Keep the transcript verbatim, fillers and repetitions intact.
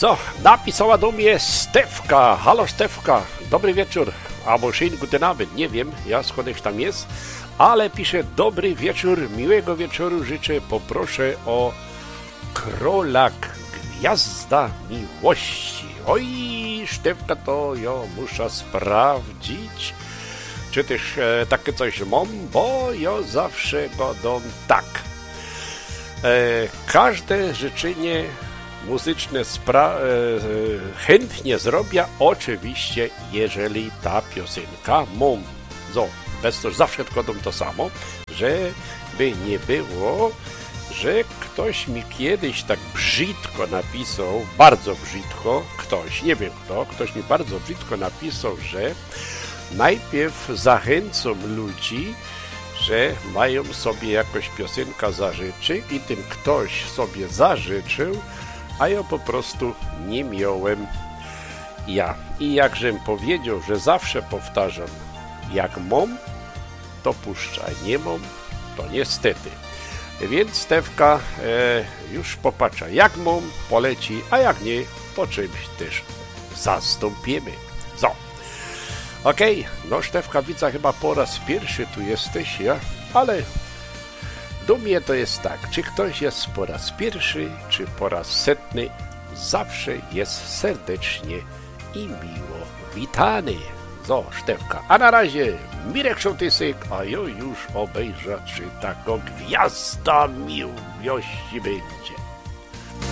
So, napisała do mnie Stefka. Halo Stefka, dobry wieczór. Albo schönen guten Abend, nie wiem, ja skądś tam jest. Ale pisze, dobry wieczór, miłego wieczoru życzę, poproszę o Królak, Gwiazda Miłości. Oj, Stefka, to ja muszę sprawdzić, czy też e, takie coś mam, bo ja zawsze gadam tak. E, każde życzenie muzyczne spra- e, chętnie zrobię, oczywiście, jeżeli ta piosenka mam. So, bez to zawsze gadam to samo, żeby nie było, że ktoś mi kiedyś tak brzydko napisał, bardzo brzydko, ktoś, nie wiem kto, ktoś mi bardzo brzydko napisał, że najpierw zachęcam ludzi, że mają sobie jakoś piosenka zażyczy i ten ktoś sobie zażyczył, a ja po prostu nie miałem ja. I jakżem powiedział, że zawsze powtarzam, jak mam, to puszczaj, nie mam, to niestety. Więc Stefka e, już popatrzy, jak mam, poleci, a jak nie, to czymś też zastąpimy. So. Okej, okay. No Stefka, widzę, chyba po raz pierwszy tu jesteś, ja? Ale do mnie to jest tak, czy ktoś jest po raz pierwszy, czy po raz setny, zawsze jest serdecznie i miło witany. So, Stefka, a na razie Mirek Sołtysek, a ja już obejrzę, czy taka Gwiazda Miłości będzie.